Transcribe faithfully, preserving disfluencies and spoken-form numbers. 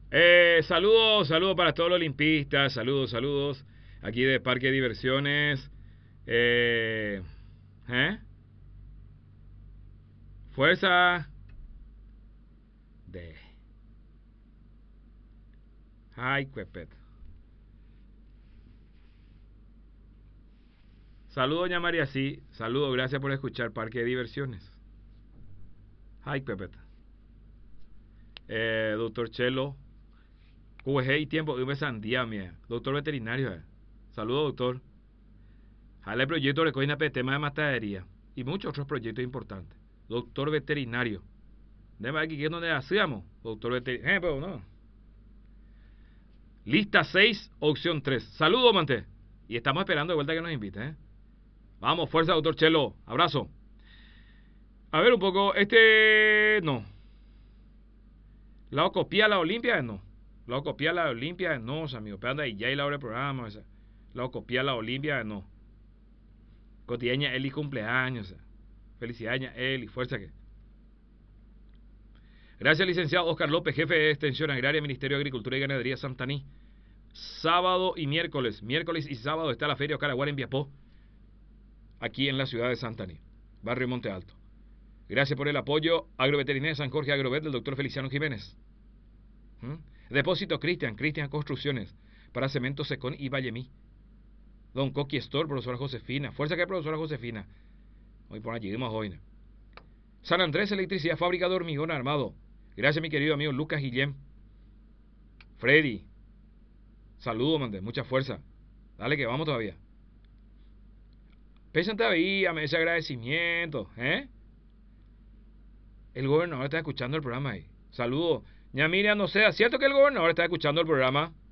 Eh, saludos, saludos para todos los limpistas, saludos, saludos. Aquí de Parque de Diversiones. Eh, ¿eh? Fuerza de... Ay, cuepet. Saludos, doña María, sí. Saludos, gracias por escuchar Parque de Diversiones. Ay, cuepet. Eh, doctor Chelo. Q G y tiempo, un sandía, mía. Doctor veterinario, eh. Saludos, doctor. Jale proyecto de coina P, tema de matadería. Y muchos otros proyectos importantes. Doctor veterinario. Deme aquí que es donde hacíamos. Doctor veterinario. Eh, pero no. Lista seis, opción tres. Saludos, Mante. Y estamos esperando de vuelta que nos invite, ¿eh? Vamos, fuerza, doctor Chelo. Abrazo. A ver un poco. Este. No. La copia la Olimpia, no. La copia la Olimpia, no, amigo. Pero anda y ya hay la hora del programa. Esa. La copia la Olimpia, no. Cotidiana Eli cumpleaños. Felicidades, Eli. Fuerza que. Gracias, licenciado Oscar López, jefe de Extensión Agraria, Ministerio de Agricultura y Ganadería Santaní. Sábado y miércoles, miércoles y sábado está la Feria Ocaraguara en Biapó, aquí en la ciudad de Santaní, barrio Monte Alto. Gracias por el apoyo. Agroveterinaria San Jorge Agrovet del doctor Feliciano Jiménez. ¿Mm? Depósito Cristian, Cristian Construcciones, para Cemento Secón y Vallemí. Don Coqui Store, profesora Josefina. Fuerza que hay, profesora Josefina. Hoy por allí, lleguemos hoy. San Andrés Electricidad, fábrica de hormigón armado. Gracias, mi querido amigo Lucas Guillén. Freddy. Saludos, mande. Mucha fuerza. Dale que vamos todavía. Pésate ahí, ese agradecimiento. ¿Eh? El gobernador está escuchando el programa ahí. Saludos. Ya Miriam, no sé, ¿es cierto que el gobernador está escuchando el programa?